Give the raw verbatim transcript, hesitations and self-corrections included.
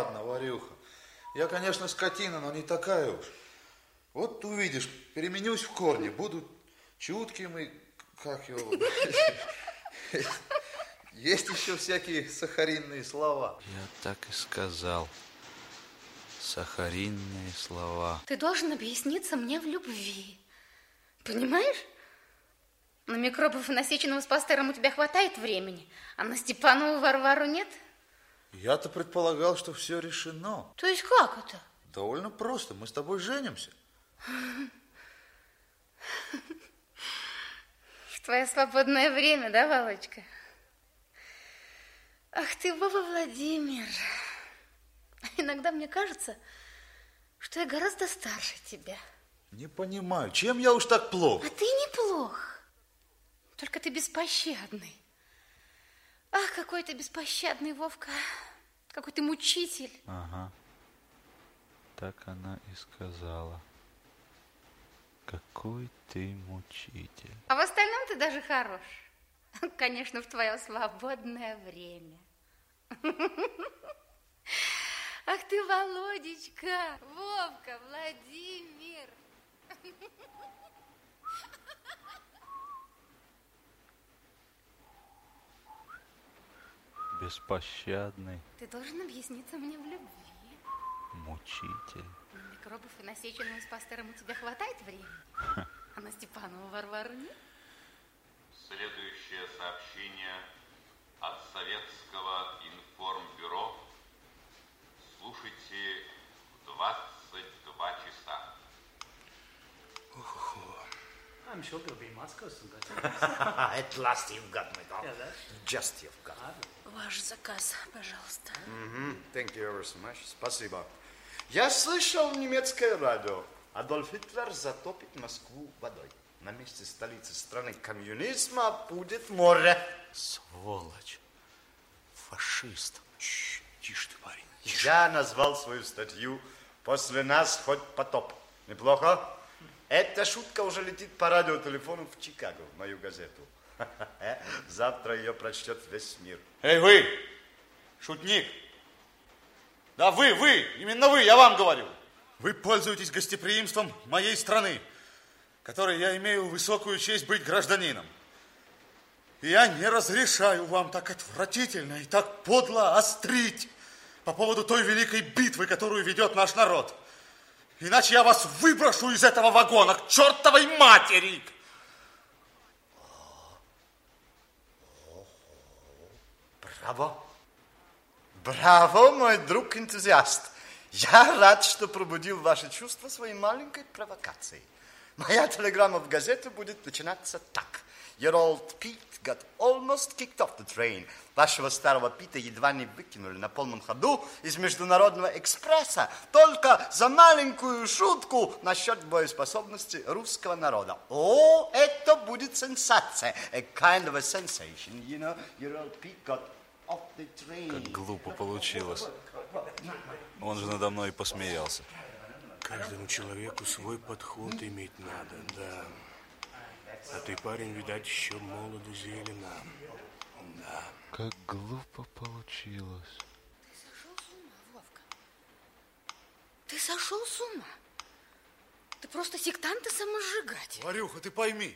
ладно, Варюха. Я, конечно, скотина, но не такая уж. Вот увидишь, переменюсь в корне, буду чутким и... Как его... Есть еще всякие сахаринные слова. Я так и сказал. Сахаринные слова. Ты должен объясниться мне в любви. Понимаешь? На Микробов и Насеченного с Пастером у тебя хватает времени, а на Степанову Варвару нет? Я-то предполагал, что все решено. То есть как это? Довольно просто. Мы с тобой женимся. В твое свободное время, да, Володька? Ах ты, Вова Владимир. Иногда мне кажется, что я гораздо старше тебя. Не понимаю, чем я уж так плох? А ты неплох. Только ты беспощадный. Ах, какой ты беспощадный, Вовка. Какой ты мучитель. Ага. Так она и сказала. Какой ты мучитель. А в остальном ты даже хорош. Конечно, в твое свободное время. Ах ты, Володечка, Вовка, Владимир. Беспощадный. Ты должен объясниться мне в любви. Мучитель. На Микробов и Насеченного с Пастером у тебя хватает времени? А на Степанову Варвару нет? Следующее сообщение от Советского информбюро. Слушайте в двадцать два часа. I'm sure there'll be Moscow soon. At last you've got me, Doc. Yeah, that's... Just you've got me. Ваш заказ, пожалуйста. Mm-hmm. Thank you ever so much. Спасибо. Я слышал немецкое радио. Адольф Гитлер затопит Москву водой. На месте столицы страны коммунизма будет море. Сволочь. Фашист. Чш, тише ты, парень. Тише. Я назвал свою статью «После нас хоть потоп». Неплохо? Эта шутка уже летит по радиотелефону в Чикаго, в мою газету. Завтра ее прочтет весь мир. Эй, вы, шутник. Да вы, вы, именно вы, я вам говорю. Вы пользуетесь гостеприимством моей страны, которой я имею высокую честь быть гражданином. И я не разрешаю вам так отвратительно и так подло острить по поводу той великой битвы, которую ведет наш народ. Иначе я вас выброшу из этого вагона к чертовой матери. Браво! Браво, мой друг-энтузиаст! Я рад, что пробудил ваши чувства своей маленькой провокацией. Моя телеграмма в газету будет начинаться так. Your old Pete got almost kicked off the train. Вашего старого Пита едва не выкинули на полном ходу из Международного экспресса только за маленькую шутку насчет боеспособности русского народа. О, это будет сенсация. A kind of a sensation, you know. Your old Pete got off the train. Как глупо получилось. Он же надо мной и посмеялся. Каждому человеку свой подход иметь надо, да. А ты, парень, видать, еще молод и зелена. Да. Как глупо получилось. Ты сошел с ума, Вовка. Ты сошел с ума. Ты просто сектант и самосжигатель. Варюха, ты пойми,